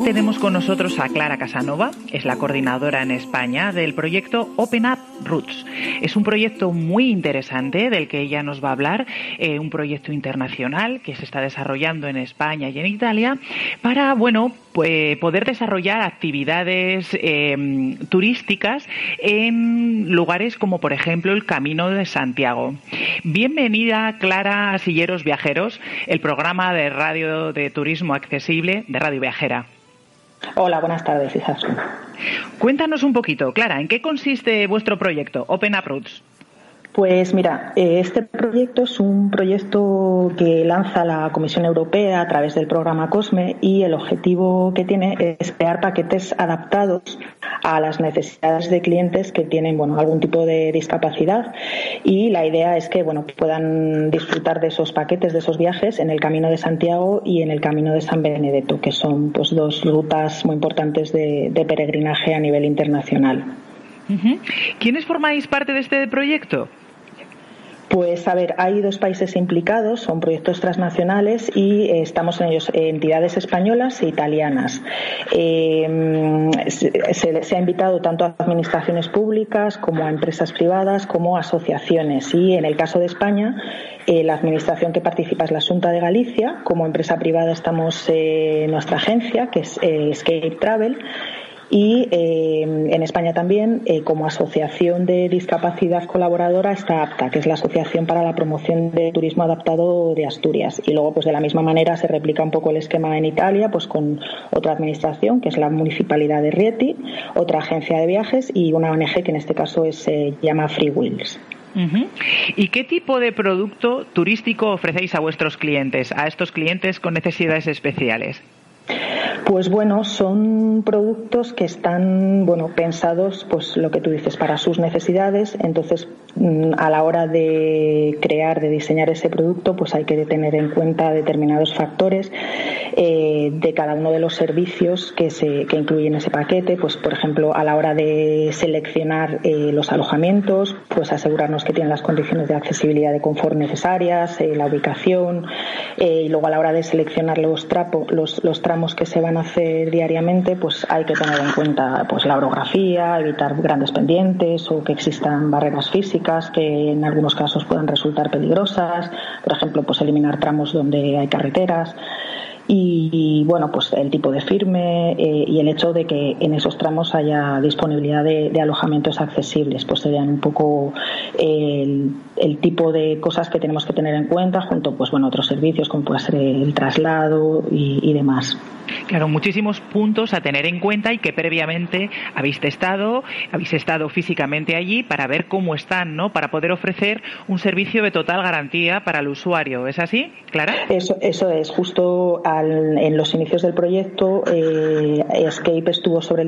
tenemos con nosotros a Clara Casanova, es la coordinadora en España del proyecto Open Up Roots. Es un proyecto muy interesante del que ella nos va a hablar, un proyecto internacional que se está desarrollando en España y en Italia para, poder desarrollar actividades turísticas en lugares como, por ejemplo, el Camino de Santiago. Bienvenida, Clara, a Silleros Viajeros, el programa de radio de turismo accesible de Radio Viajera. Hola, buenas tardes, Izaskun. Cuéntanos un poquito, Clara, ¿en qué consiste vuestro proyecto Open Up Roots? Pues mira, este proyecto es un proyecto que lanza la Comisión Europea a través del programa COSME y el objetivo que tiene es crear paquetes adaptados a las necesidades de clientes que tienen algún tipo de discapacidad, y la idea es que puedan disfrutar de esos paquetes, de esos viajes en el Camino de Santiago y en el Camino de San Benedetto, que son dos rutas muy importantes de peregrinaje a nivel internacional. Uh-huh. ¿Quiénes formáis parte de este proyecto? Pues hay dos países implicados, son proyectos transnacionales y estamos en ellos entidades españolas e italianas. Se ha invitado tanto a administraciones públicas como a empresas privadas como a asociaciones, y en el caso de España la administración que participa es la Xunta de Galicia. Como empresa privada estamos nuestra agencia, que es Escape Travel. Y en España también, como asociación de discapacidad colaboradora, está APTA, que es la Asociación para la Promoción del Turismo Adaptado de Asturias. Y luego, de la misma manera, se replica un poco el esquema en Italia, con otra administración, que es la Municipalidad de Rieti, otra agencia de viajes y una ONG que en este caso se llama Free Wheels. Uh-huh. ¿Y qué tipo de producto turístico ofrecéis a vuestros clientes, a estos clientes con necesidades especiales? Pues son productos que están pensados, lo que tú dices, para sus necesidades. Entonces, a la hora de diseñar ese producto, hay que tener en cuenta determinados factores de cada uno de los servicios que incluyen ese paquete. Por ejemplo, a la hora de seleccionar los alojamientos, asegurarnos que tienen las condiciones de accesibilidad y de confort necesarias, la ubicación, y luego a la hora de seleccionar los tramos que se van a hacer diariamente, hay que tener en cuenta la orografía, evitar grandes pendientes o que existan barreras físicas que en algunos casos puedan resultar peligrosas. Por ejemplo, eliminar tramos donde hay carreteras. Y el tipo de firme y el hecho de que en esos tramos haya disponibilidad de alojamientos accesibles, serían un poco el tipo de cosas que tenemos que tener en cuenta, junto otros servicios como puede ser el traslado y demás. Claro, muchísimos puntos a tener en cuenta y que previamente habéis estado físicamente allí para ver cómo están, ¿no? Para poder ofrecer un servicio de total garantía para el usuario. ¿Es así, Clara? Eso es. Justo en los inicios del proyecto, Escape estuvo sobre el